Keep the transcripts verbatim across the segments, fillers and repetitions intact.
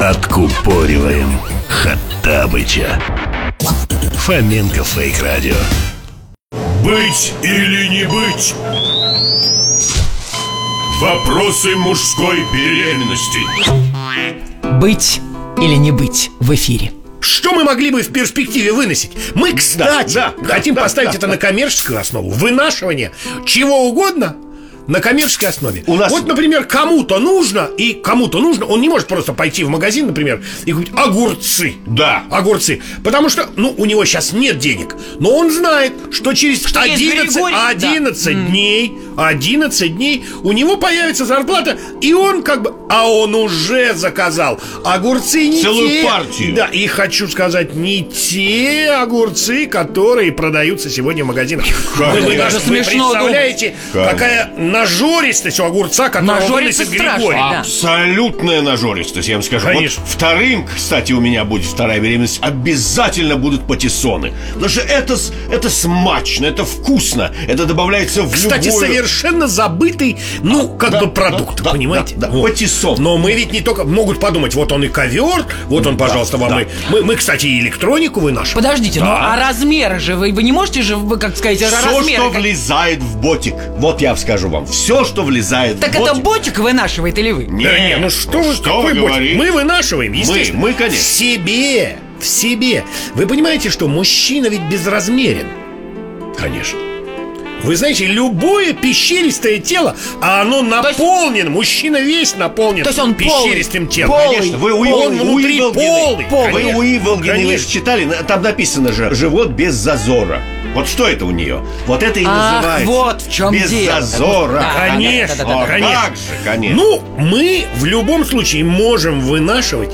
Откупориваем Хоттабыча. Фоменко Фейк Радио. Быть или не быть? Вопросы мужской беременности. Быть или не быть в эфире. Что мы могли бы в перспективе выносить? Мы, кстати, да, да, хотим да, поставить да, это да. на коммерческую основу. Вынашивание чего угодно на коммерческой основе. У нас... Вот, например, кому-то нужно, и кому-то нужно, он не может просто пойти в магазин, например, и купить огурцы. Да. Огурцы. Потому что, ну, у него сейчас нет денег. Но он знает, что через Что есть одиннадцать, Григорий, да. одиннадцать дней, одиннадцать дней у него появится зарплата, и он как бы... А он уже заказал огурцы не Целую те... партию. Да, и хочу сказать, не те огурцы, которые продаются сегодня в магазинах. Вы, вы даже вы смешно представляете, думать. какая нажористость у огурца, которого Нажористость выносит Григорий. страшная, да. Абсолютная нажористость, я вам скажу. Конечно. Вот вторым, кстати, у меня будет вторая беременность. Обязательно будут патиссоны. Потому что это, с- это смачно, это вкусно. Это добавляется в Кстати, любую... совершенно забытый, ну, как да, бы продукт, да, понимаете? да, да, Вот. патиссон. Но мы ведь не только... Могут подумать, вот он и ковер, вот он, пожалуйста, вам да. и... Мы, мы, кстати, и электронику вынашиваем. Подождите, ну Да. а размеры же вы, вы не можете же, вы, как сказать, Все, размеры что как- влезает в ботик. Вот я скажу вам. Все, что влезает Так в ботик. это ботик вынашивает или вы? Не, Да не, ну что вы, что какой вы ботик? говорите? Мы вынашиваем, естественно. Мы, мы, конечно. В себе, в себе. Вы понимаете, что мужчина ведь безразмерен? Конечно. Вы знаете, любое пещеристое тело, а оно наполнено, мужчина весь наполнен То есть он пещеристым телом. полый, Конечно, вы полый, Уивол- он внутри Уиволгины. полый, Вы конечно, Уиволгины вы конечно. же читали, на- там написано же «живот без зазора». Вот что это у нее? Вот это и Ах, называется вот в чем без дело. зазора. Да, Конечно, да, да, да, да. О, конечно. как же, конечно. Ну, мы в любом случае можем вынашивать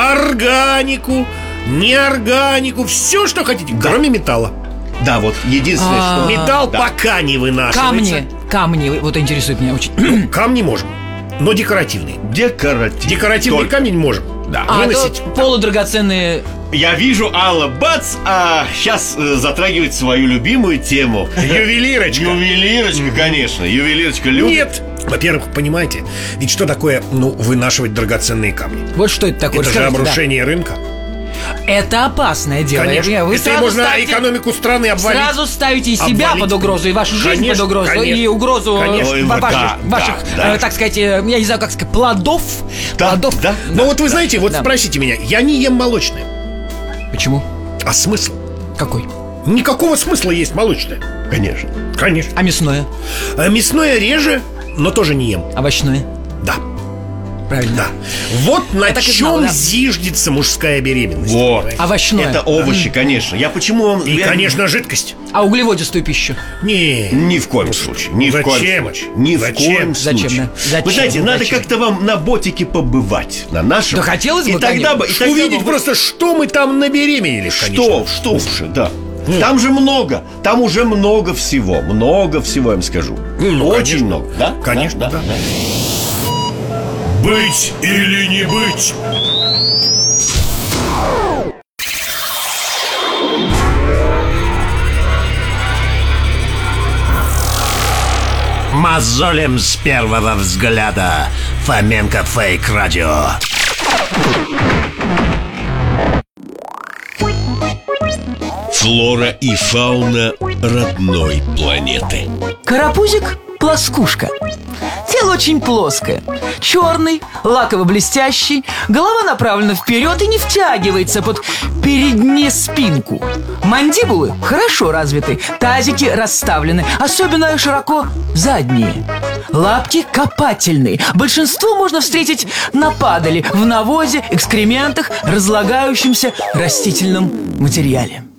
органику, неорганику, все, что хотите, кроме металла. Да, вот единственное, А. что... Металл Да. пока не вынашивается. Камни, камни, вот интересует меня очень. Камни можем, но декоративные. Декоратив. Декоративный Только. камень можем. Да, А выносить. то полудрагоценные. Я вижу, Алла, бац, а сейчас э, затрагивает свою любимую тему. Ювелирочка. Ювелирочка, конечно. Ювелирочка любит. Нет. Во-первых, понимаете, ведь что такое, ну, вынашивать драгоценные камни? Вот что это такое? Это же Скажите, да. обрушение рынка. Это опасное дело. Конечно. Я- Вы Это сразу можно ставите- экономику страны обвалить. Сразу ставите и себя Обвалить. под угрозу, и вашу жизнь Конечно, под угрозу, конечно. и угрозу э, Конечно. Ой, ва- да, ваших, да, ваших да. э, так сказать, э, я не знаю, как сказать, плодов. Да, плодов. да. Но вот вы знаете, вот да. спросите меня, я не ем молочное. Почему? А смысл? Какой? Никакого смысла есть молочное. Конечно. Конечно. А мясное? А мясное реже, но тоже не ем. Овощное? Да, Правильно. да. Вот на Я так и чем знал, да. зиждется мужская беременность. Вот. понимаете? Овощное. Это овощи, конечно. Я почему вам... И, я- конечно, жидкость. А углеводистую пищу? Не, Ни в коем случае. Ни в Зачем? коем случае. Ни в Зачем? коем Зачем, случае. да? Зачем? Вы знаете, надо Зачем? как-то вам на ботике побывать. На нашем. Да хотелось и бы, тогда бы, и конечно. тогда увидеть бы вы- просто, что мы там набеременели в Что, конечном. что уже, да. Там же много, там уже много всего, много всего, я вам скажу. Ну, Очень конечно. много, да? Конечно, да. Быть или не быть? Мозолем с первого взгляда. Фоменко Фейк Радио. Флора и фауна родной планеты. Карапузик – плоскушка. Тело очень плоское. Черный, лаково-блестящий. Голова направлена вперед и не втягивается под переднюю спинку. Мандибулы хорошо развиты. Тазики расставлены. Особенно широко задние. Лапки копательные. Большинство можно встретить на падали, в навозе, экскрементах, разлагающемся растительном материале.